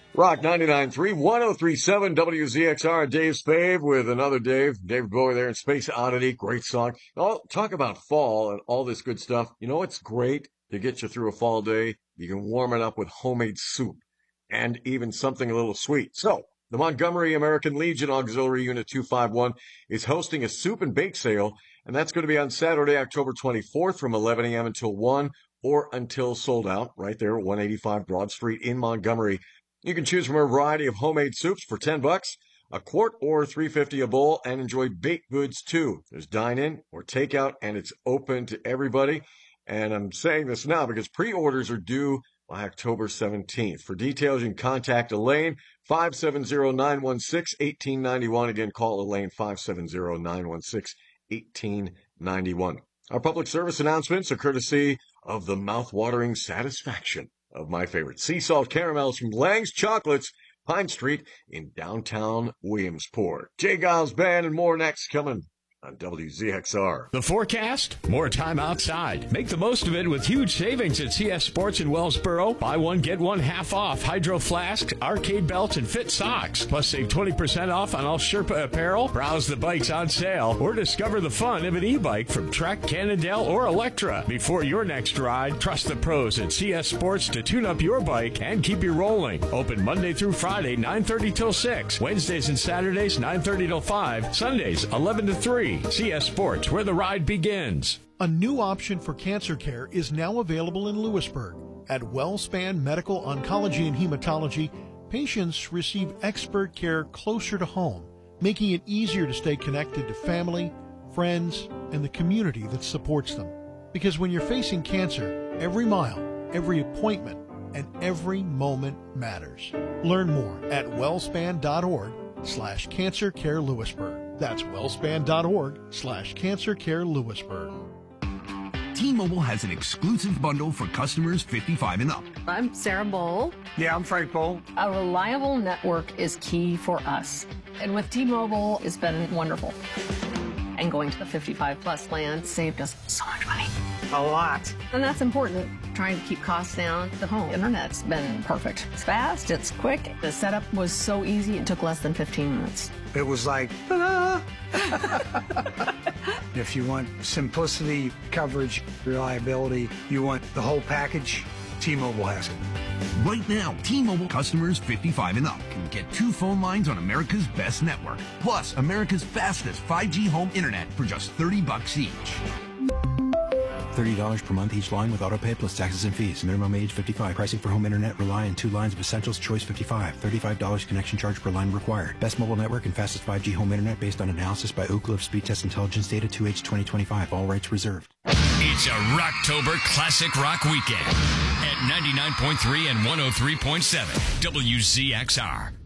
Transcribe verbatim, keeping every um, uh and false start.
Rock ninety-nine point three, one oh three point seven W Z X R. Dave's Fave with another Dave. David Bowie there in Space Oddity. Great song. I'll talk about fall and all this good stuff. You know what's great to get you through a fall day? You can warm it up with homemade soup and even something a little sweet. So, the Montgomery American Legion Auxiliary Unit two fifty-one is hosting a soup and bake sale, and that's going to be on Saturday, October twenty-fourth from eleven a.m. until one or until sold out right there at one eighty-five Broad Street in Montgomery. You can choose from a variety of homemade soups for ten bucks, a quart or three fifty a bowl, and enjoy baked goods too. There's dine-in or takeout, and it's open to everybody. And I'm saying this now because pre-orders are due by October seventeenth. For details, you can contact Elaine, five seven zero, nine one six, one eight nine one. Again, call Elaine, five seven zero, nine one six, one eight nine one. Our public service announcements are courtesy of the mouth-watering satisfaction of my favorite sea salt caramels from Lang's Chocolates, Pine Street in downtown Williamsport. Jay Giles Band and more next coming on W Z X R. The forecast? More time outside. Make the most of it with huge savings at C S Sports in Wellsboro. Buy one, get one half off Hydro Flask, arcade belts, and fit socks. Plus save twenty percent off on all Sherpa apparel. Browse the bikes on sale or discover the fun of an e-bike from Trek, Cannondale, or Electra. Before your next ride, trust the pros at C S Sports to tune up your bike and keep you rolling. Open Monday through Friday, nine thirty till six. Wednesdays and Saturdays, nine thirty till five. Sundays, eleven to three. C S Sports, where the ride begins. A new option for cancer care is now available in Lewisburg. At WellSpan Medical Oncology and Hematology, patients receive expert care closer to home, making it easier to stay connected to family, friends, and the community that supports them. Because when you're facing cancer, every mile, every appointment, and every moment matters. Learn more at wellspan.org slash cancer care Lewisburg. That's wellspan.org slash cancer care Lewisburg. T-Mobile has an exclusive bundle for customers fifty-five and up. I'm Sarah Bowl. Yeah, I'm Frank Bowl. A reliable network is key for us. And with T-Mobile, it's been wonderful. And going to the fifty-five plus plan saved us so much money. A lot. And that's important. Trying to keep costs down. The home internet's been perfect. It's fast, it's quick. The setup was so easy, it took less than fifteen minutes. It was like, ah. If you want simplicity, coverage, reliability, you want the whole package, T-Mobile has it. Right now, T-Mobile customers fifty-five and up can get two phone lines on America's best network, plus America's fastest five G home internet for just thirty bucks each. thirty dollars per month each line with autopay plus taxes and fees. Minimum age fifty-five. Pricing for home internet rely on two lines of Essentials Choice fifty-five. thirty-five dollars connection charge per line required. Best mobile network and fastest five G home internet based on analysis by Ookla of Speed Test Intelligence Data two H twenty twenty-five. All rights reserved. It's a Rocktober Classic Rock Weekend at ninety-nine point three and one oh three point seven W Z X R.